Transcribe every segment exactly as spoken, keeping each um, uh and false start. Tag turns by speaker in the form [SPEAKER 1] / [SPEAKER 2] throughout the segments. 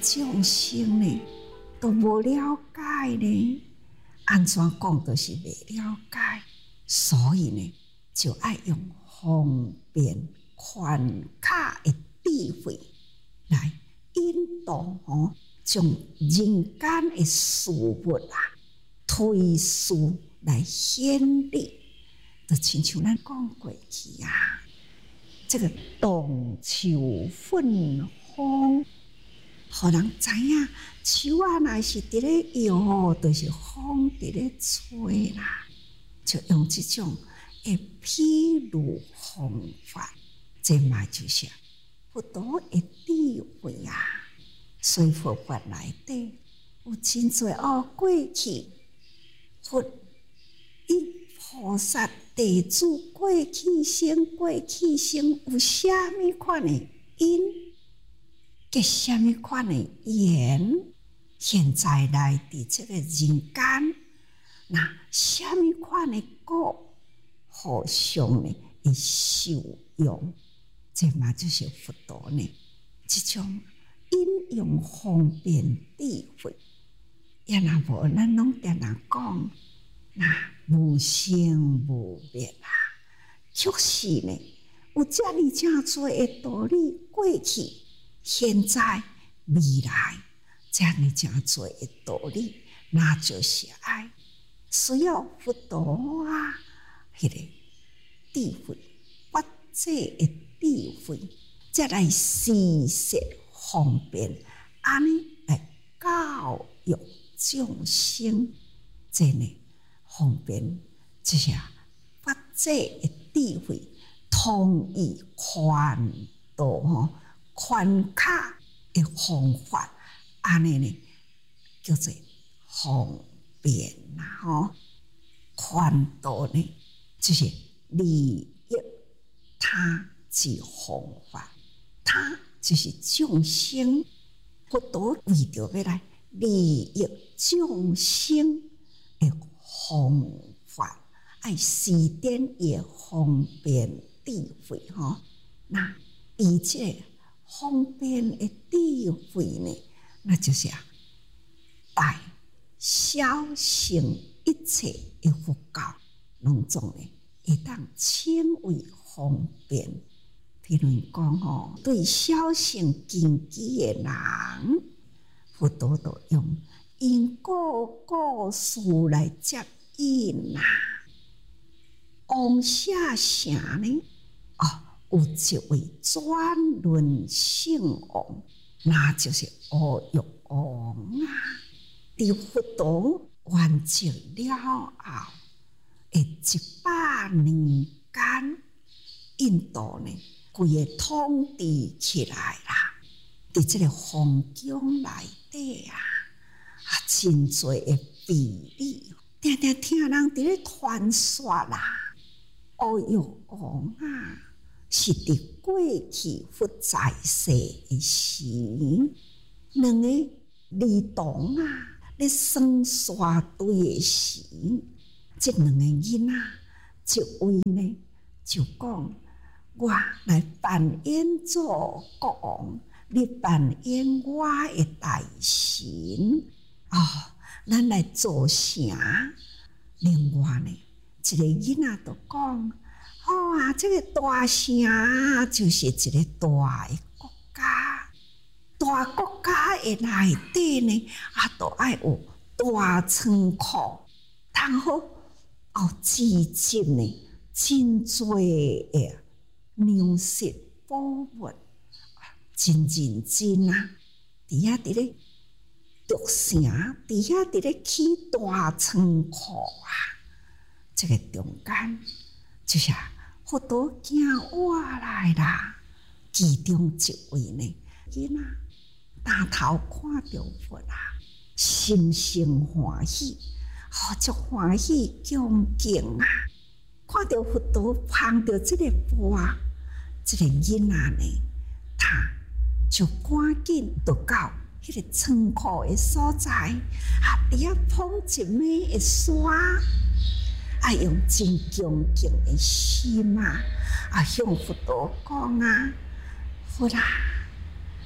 [SPEAKER 1] 众生呢都无了解呢，安怎讲都是未了解，所以呢就爱用方便宽卡的智慧来引导哦，将人间的事物啊推事来显理，就亲像咱讲过去啊，这个动秋芬风，互人知影树啊，若是伫咧摇，就是风伫咧吹啦，就用这种的譬如方法，这嘛就是佛陀的智慧啊。所以佛法内底有真侪哦，过去佛以菩萨地主过去生，过去生有啥物款的因，结啥物款的缘，现在来伫这个人间，那啥物款的果，互相呢会受用，这嘛就是佛陀呢这种应用方便智慧。也若无，咱拢定定讲，那无生无灭啊，确实呢，有遮尔正多的道理，过去、现在、未来，遮尔正多的道理，那就是爱需要佛陀啊，迄个智慧，法者的智慧，再来施设方便，安尼来教育众生，这呢方便这些法者的智慧，统一宽度吼宽卡的方法，安尼呢叫做方便啦吼。宽度呢就是利益他之方法，他就是众生，佛陀为着要来利益众生的方法，爱施展伊方便智慧吼。那以这方便的智慧呢，那就是啊，带小乘一切的佛教，拢总呢会当称为方便。譬如讲吼，对小乘根基的人，佛陀都用因果故事来接引啦。王舍城呢，哦，有一位转轮圣王，那就是阿育王啊。伫佛陀完结了后的一百年间，印度呢，规个统治起来啦。伫这个皇宫内底啊，啊，真多的秘密，定定听人伫咧传说啦。阿育王啊，是伫过去佛在世的时，两个儿童啊，咧耍沙堆的时，这两个囡仔，一位呢就讲：我来扮演做国王。你扮演我的大神哦，咱来做成。另外呢，一个囡仔就讲：好啊，这个大城就是一个大的国家，大国家的内底呢，啊，都爱有大仓库，然后哦，资金呢，真多的粮食宝物。真认真啊！伫遐伫咧筑城，伫遐伫咧起大仓库啊！这个中间就是佛陀行过来啦，其中一位呢，囡仔抬头看到佛啊，心生欢喜，好足欢喜恭敬啊！看到佛陀捧着这个钵，这个囡仔呢，他就赶紧就到迄个仓库的所在，啊，伫遐捧一枚的沙，啊，用真恭敬的心啊，啊，向佛陀讲啊，佛啊，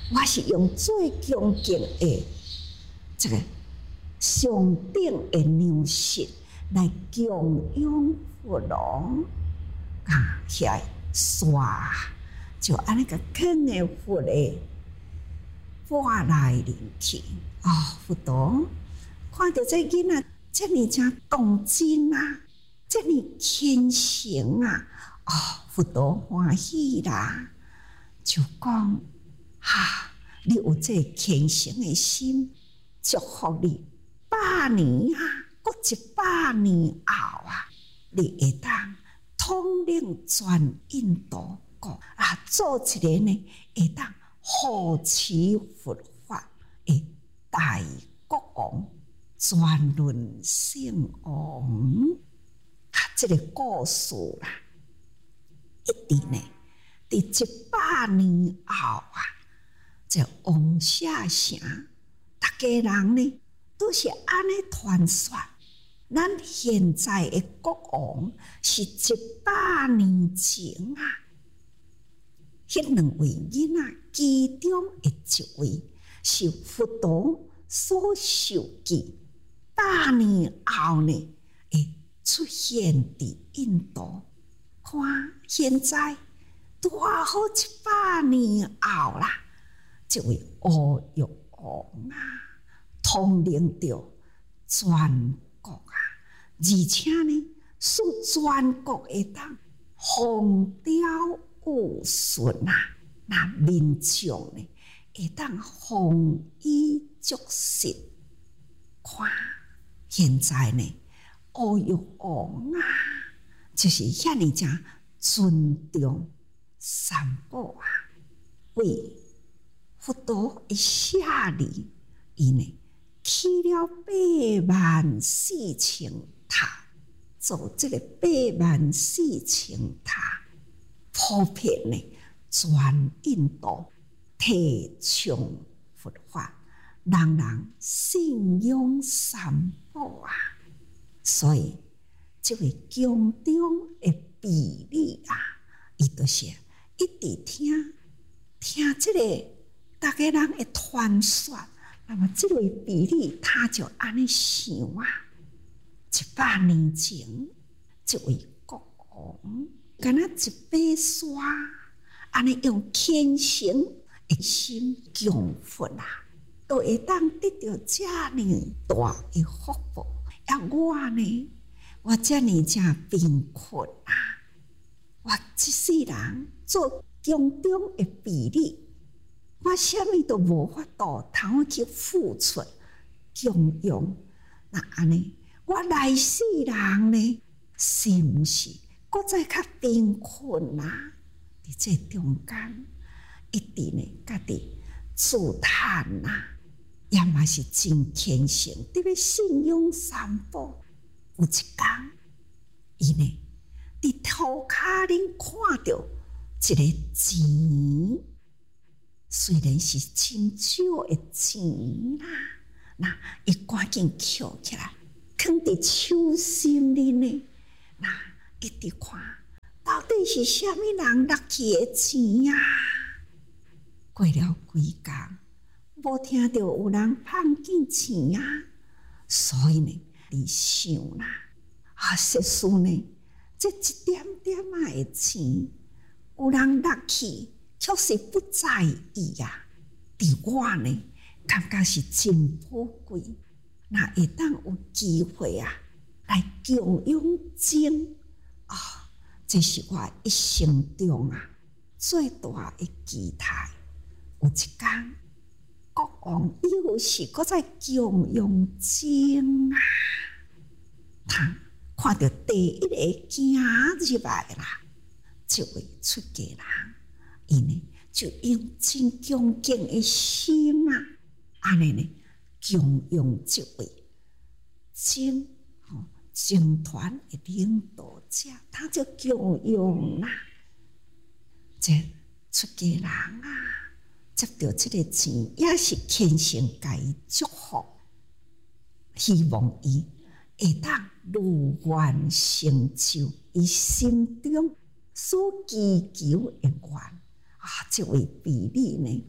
[SPEAKER 1] 我是用最恭敬的这个上顶的粮食来供养佛龙啊，遐刷就安尼个放在佛的碗内里去。哦，佛陀看到这囡仔这么真动真啊，这么虔诚啊，哦，佛陀欢喜啦，就讲哈，你有这虔诚的心，祝福你百年啊，搁一百年后啊，你会当统领全印度国啊，做一个呢会当护持佛法的大国王，全论圣王啊！这个故事啦，一定呢，伫一百年后啊，这王舍城，大家人呢都是安尼传说。咱现在的国王是一百年前啊，迄两位囡仔其中的一位是佛陀所受记，百年后呢会出现伫印度。看现在多好一百年后啦，这位阿育王啊，统领着全国啊，而且呢，使全国会当风调雨顺啊，那民众呢会当丰衣足食。看现在呢，阿育王啊，就是遐尼正尊重三宝啊，为佛陀的舍利，伊呢起了八万四千塔，做这个八万四千塔，普遍呢全印度提倡佛法，人人信仰三宝啊，所以这位宫中的比例啊，伊就是一直听听这个大家人的传说。那么这位比利他就安尼想啊，一百年前这位国王，敢若一把刷，安尼用虔诚的心供佛啊，都会当得到这么大的福报。啊，我呢，我这么正贫困啊，我一世人做宫中的比利。我什么都无法度通去付出供养，那安尼，我来世人呢，是毋是搁再较贫困啊？伫这中间，一直呢，家己自叹啊，也嘛是真虔诚，特别信仰三宝。有一天，伊呢，伫涂骹顶看到一个钱。虽然是真少的钱啦，那伊赶紧捡起来，放伫手心里呢。那一直看，到底是啥物人落去的钱啊？过了几工，无听到有人碰见钱啊，所以呢，伊想啦，啊，实事呢，这一点点仔的钱，有人落去。确实不在意啊！伫我呢，感觉是真宝贵。那会当有机会啊，来供养经啊，这是我一生中啊最大的期待。有一天，国王又是搁在供养经啊，他看到第一个行入来啦，这位出家人。伊呢就用真恭敬的心啊，安尼呢供养这位经哦经团的领导者，他就供养啦。这出家人啊，接到这个钱，也是虔诚甲伊祝福，希望伊会当如愿成就伊心中所祈求的愿。啊，这位比利呢，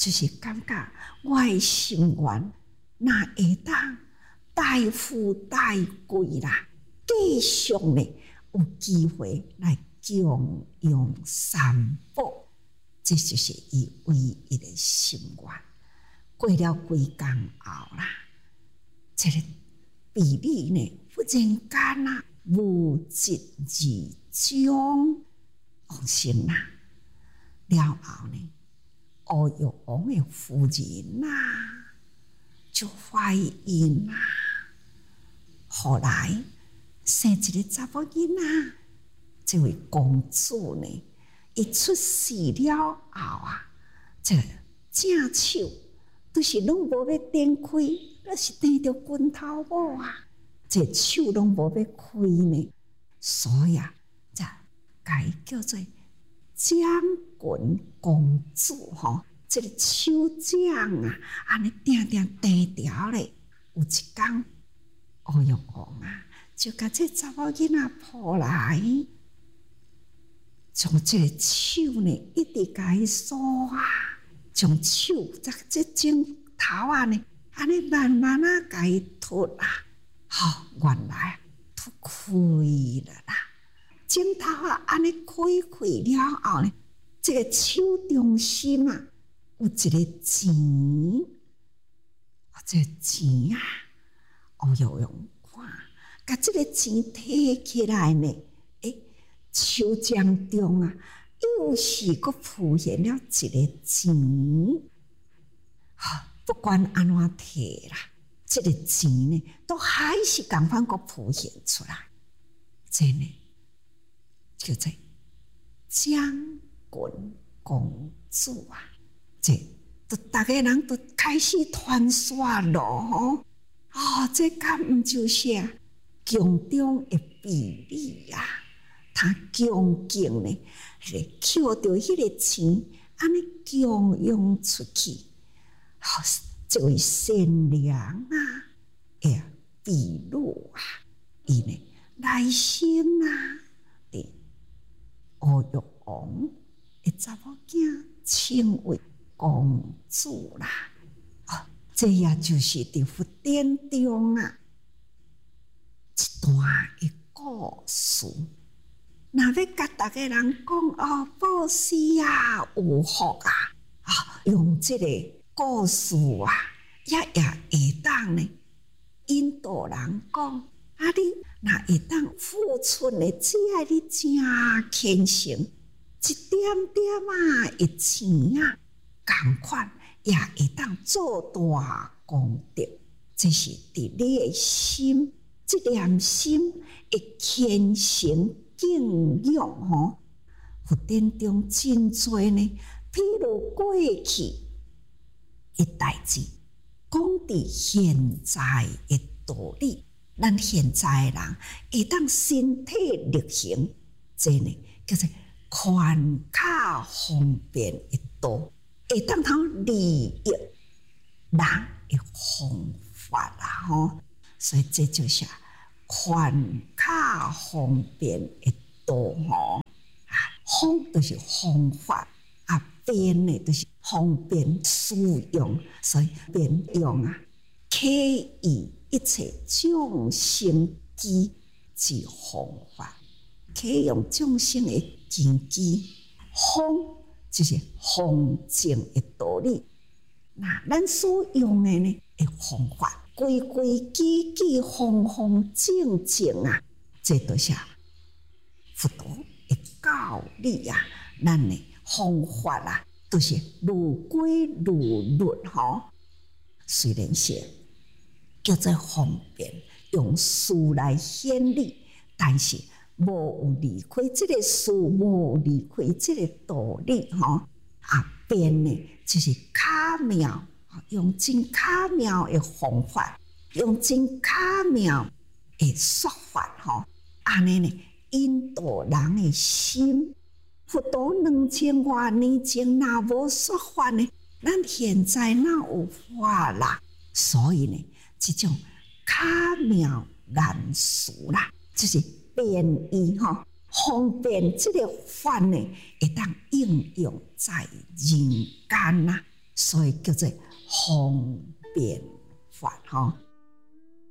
[SPEAKER 1] 就是感觉我的心愿，那会当大富大贵啦，继续呢有机会来供养三宝，这就是伊唯一的心愿。过了几工后啦，这个比例呢，忽然间啊，无疾而终，往生啦。了后呢，欧阳王的夫人呐，就怀孕啦。后来生一个查某囡仔，这位公主呢，一出世了后啊，这个正手都是拢无要展开，那是顶着拳头母啊，这手拢无要开呢，所以啊，这该叫做将军公主吼，这个手掌啊，安尼定定低调咧。有一天，欧阳王啊，就甲这查某囡仔抱来，将这个手呢一直甲伊梳啊，将手在这镜头啊呢，安尼慢慢啊甲伊脱啊，好、哦，原来脱开了啦。镜头啊，安尼开开了后呢，这个手中心啊，有一个钱，啊，这个钱啊，欧阳王看，甲这个钱摕起来呢，诶，手掌中啊，又是佫浮现了一个钱，啊，不管安怎摕啦，这个钱呢，都还是共款佫浮现出来，这呢。叫做将军公主啊，这都大家人都开始传说咯吼。哦，这敢毋就是啊，宫中的婢女啊，他恭敬呢，迄个捡到迄个钱，安尼供养出去。好、哦，这位善良啊，哎，婢女啊，伊呢内心啊。欧阳王的查某囝称为公主啦，啊，这也就是伫佛典中啊一段的故事。若要甲大家人讲哦，布施啊有福啊，啊，用这个故事啊，也也会当呢引导人讲。啊！你若会当付出的，只要你真虔诚，一点点啊的钱啊，同款也会当做大功德。这是伫你的心，这念心会虔诚敬仰吼。佛典中真多呢，譬如过去的代志，讲伫现在的道理。咱现在的人会当身体力行，这呢叫做宽卡方便的道，会当通利益人的方法啦吼。所以这就是宽卡方便的道吼。啊，方就是方法，啊便呢就是方便使用，所以便用啊，可以。一切众生之方法，可以用众生的根基，方就是方正的道理。那咱所用的呢，的方法，规规矩矩、方方正正啊，这都是佛陀的教理啊。咱的方法啊，都是如规如律吼。虽然是。叫做方便，用事来显理，但是无有离开这个事，无离开这个道理吼。啊，变呢就是巧妙，用真巧妙的方法，用真巧妙的说法吼，安尼呢引导人的心。佛陀两千多年前哪无说法呢？咱现在哪有法啦？所以呢。这种巧妙难事啦，就是便宜吼，方便这个法呢，会当应用在人间呐。 所以叫做方便法吼。